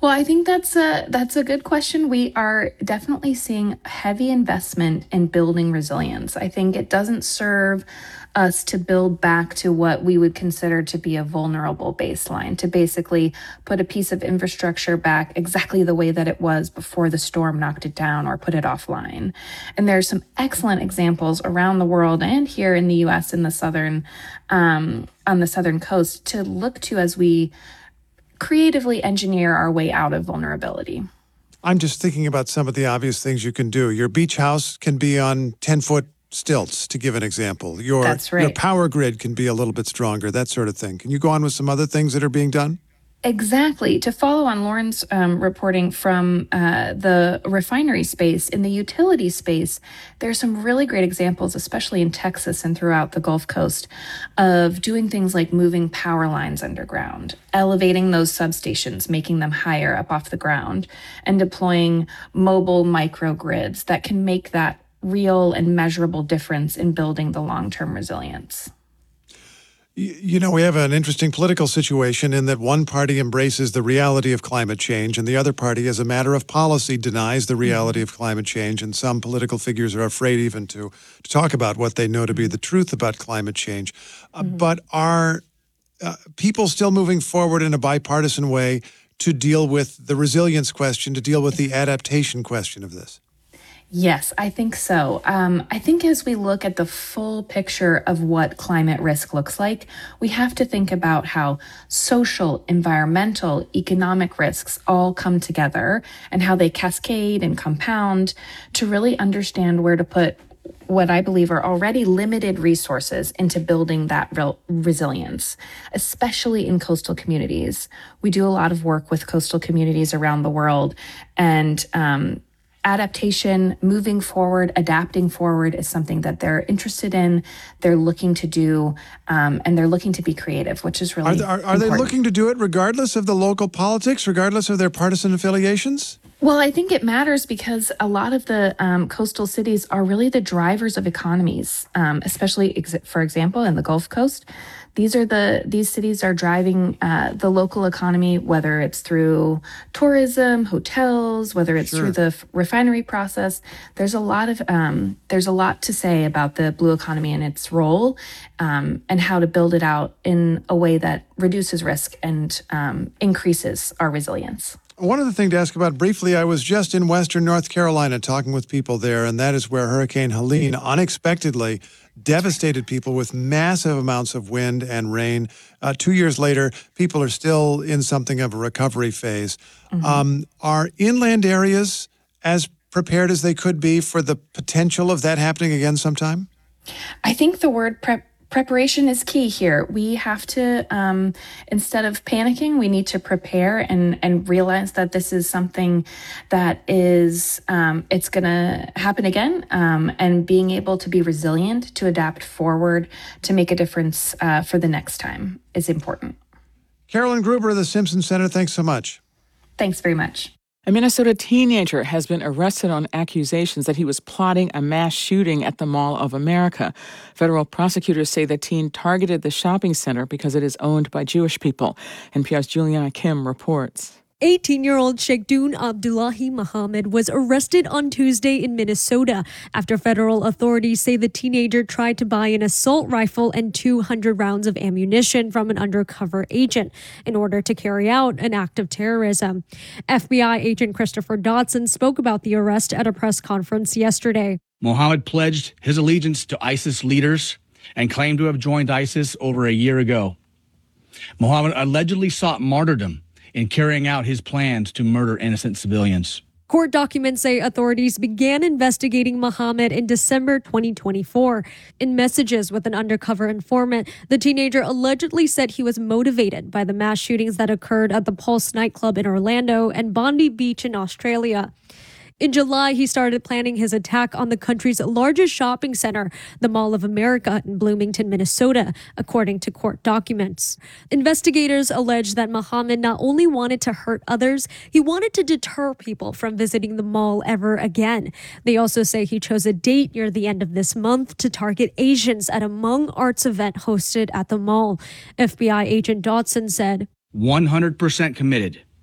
Well, I think that's a good question. We are definitely seeing heavy investment in building resilience. I think it doesn't serve us to build back to what we would consider to be a vulnerable baseline, to basically put a piece of infrastructure back exactly the way that it was before the storm knocked it down or put it offline. And there's some excellent examples around the world and here in the U.S. in the on the southern coast to look to as we creatively engineer our way out of vulnerability. I'm just thinking about some of the obvious things you can do. Your beach house can be on 10-foot stilts, to give an example. That's right. Your power grid can be a little bit stronger, that sort of thing. Can you go on with some other things that are being done? Exactly. To follow on Lauren's reporting from the refinery space, in the utility space, there's some really great examples, especially in Texas and throughout the Gulf Coast, of doing things like moving power lines underground, elevating those substations, making them higher up off the ground, and deploying mobile microgrids that can make that real and measurable difference in building the long-term resilience. You know, we have an interesting political situation in that one party embraces the reality of climate change and the other party, as a matter of policy, denies the reality of climate change. And some political figures are afraid even to talk about what they know to be the truth about climate change. But are people still moving forward in a bipartisan way to deal with the resilience question, to deal with the adaptation question of this? Yes, I think so. I think as we look at the full picture of what climate risk looks like, we have to think about how social, environmental, economic risks all come together and how they cascade and compound to really understand where to put what I believe are already limited resources into building that resilience, especially in coastal communities. We do a lot of work with coastal communities around the world, and adaptation, moving forward, adapting forward is something that they're interested in, they're looking to do, and they're looking to be creative, which is really important. Are they looking to do it regardless of the local politics, regardless of their partisan affiliations? Well, I think it matters because a lot of the coastal cities are really the drivers of economies, especially, for example, in the Gulf Coast. These cities are driving the local economy, whether it's through tourism, hotels, whether it's through the refinery process. There's a lot to say about the blue economy and its role, and how to build it out in a way that reduces risk and increases our resilience. One other thing to ask about briefly, I was just in Western North Carolina talking with people there, and that is where Hurricane Helene unexpectedly devastated people with massive amounts of wind and rain. 2 years later, people are still in something of a recovery phase. Are inland areas as prepared as they could be for the potential of that happening again sometime? I think the word preparation is key here. We have to, instead of panicking, we need to prepare and realize that this is something that is, it's going to happen again. And being able to be resilient, to adapt forward, to make a difference for the next time is important. Carolyn Gruber of the Simpson Center, thanks so much. Thanks very much. A Minnesota teenager has been arrested on accusations that he was plotting a mass shooting at the Mall of America. Federal prosecutors say the teen targeted the shopping center because it is owned by Jewish people. NPR's Juliana Kim reports. 18-year-old Sheikhdun Abdullahi Muhammad was arrested on Tuesday in Minnesota after federal authorities say the teenager tried to buy an assault rifle and 200 rounds of ammunition from an undercover agent in order to carry out an act of terrorism. FBI agent Christopher Dodson spoke about the arrest at a press conference yesterday. Muhammad pledged his allegiance to ISIS leaders and claimed to have joined ISIS over a year ago. Muhammad allegedly sought martyrdom in carrying out his plans to murder innocent civilians. Court documents say authorities began investigating Muhammad in December 2024. In messages with an undercover informant, the teenager allegedly said he was motivated by the mass shootings that occurred at the Pulse nightclub in Orlando and Bondi Beach in Australia. In July, he started planning his attack on the country's largest shopping center, the Mall of America in Bloomington, Minnesota, according to court documents. Investigators allege that Muhammad not only wanted to hurt others, he wanted to deter people from visiting the mall ever again. They also say he chose a date near the end of this month to target Asians at a Hmong Arts event hosted at the mall. FBI agent Dodson said, 100% committed